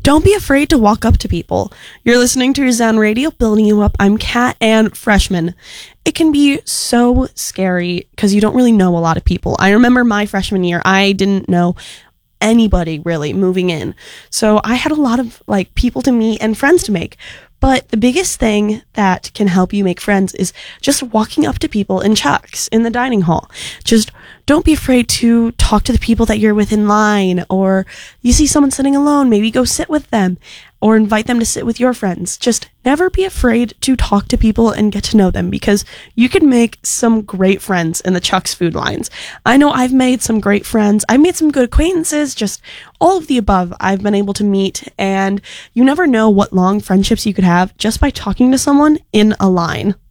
don't be afraid to walk up to people. You're listening to Zen Radio, Building You Up. I'm Kat and Freshman. It can be so scary because you don't really know a lot of people. I remember my freshman year, I didn't know anybody really moving in. So I had a lot of people to meet and friends to make. But the biggest thing that can help you make friends is just walking up to people in Chuck's in the dining hall. Just don't be afraid to talk to the people that you're with in line, or you see someone sitting alone, maybe go sit with them or invite them to sit with your friends. Just never be afraid to talk to people and get to know them, because you can make some great friends in the Chuck's food lines. I know I've made some great friends. I've made some good acquaintances, just all of the above I've been able to meet, and you never know what long friendships you could have just by talking to someone in a line.